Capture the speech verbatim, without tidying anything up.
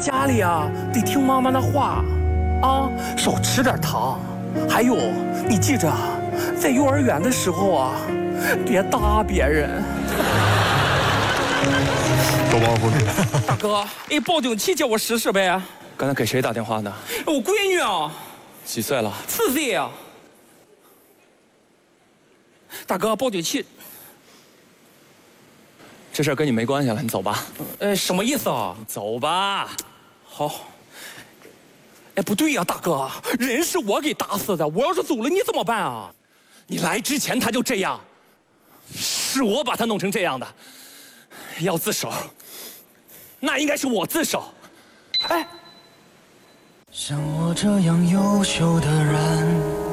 家里啊，得听妈妈的话，啊，少吃点糖。还有，你记着，在幼儿园的时候啊，别打别人。 多包袱。 大哥，哎，报警器借我试试呗。 刚才给谁打电话呢？ 我闺女啊。 几岁了？ 四岁啊。大哥，报警器。 这事儿跟你没关系了，你走吧。 呃，什么意思啊？ 走吧。 好。哎，不对呀，大哥，人是我给打死的，我要是走了，你怎么办啊？ 你来之前他就这样，是我把他弄成这样的。要自首，那应该是我自首。 哎， 像我这样优秀的人。